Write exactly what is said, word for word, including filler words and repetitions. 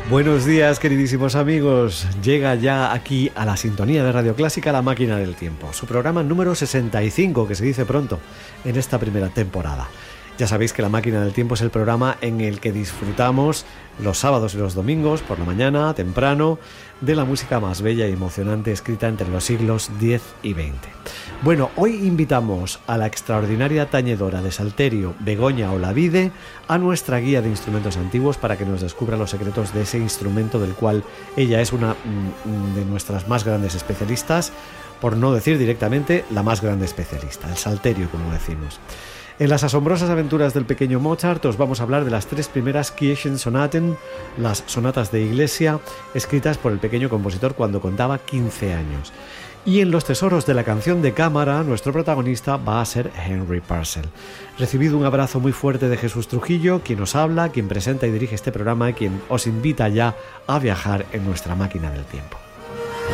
Buenos días, queridísimos amigos. Llega ya aquí a la sintonía de Radio Clásica La Máquina del Tiempo, su programa número sesenta y cinco, que se dice pronto, en esta primera temporada. Ya sabéis que La Máquina del Tiempo es el programa en el que disfrutamos los sábados y los domingos, por la mañana, temprano, de la música más bella y emocionante escrita entre los siglos diez y veinte. Bueno, hoy invitamos a la extraordinaria tañedora de salterio, Begoña Olavide, a nuestra guía de instrumentos antiguos para que nos descubra los secretos de ese instrumento del cual ella es una de nuestras más grandes especialistas, por no decir directamente la más grande especialista, el salterio, como decimos. En las asombrosas aventuras del pequeño Mozart os vamos a hablar de las tres primeras Kirchensonaten, las sonatas de iglesia, escritas por el pequeño compositor cuando contaba quince años. Y en los tesoros de la canción de cámara, nuestro protagonista va a ser Henry Purcell. Recibido un abrazo muy fuerte de Jesús Trujillo, quien os habla, quien presenta y dirige este programa y quien os invita ya a viajar en nuestra máquina del tiempo.